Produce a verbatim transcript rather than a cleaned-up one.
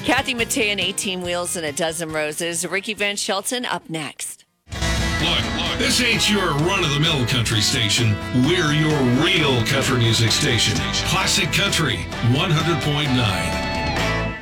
Kathy Mattea and eighteen Wheels and a Dozen Roses. Ricky Van Shelton up next. Look, look, this ain't your run-of-the-mill country station. We're your real country music station. Classic Country one hundred point nine.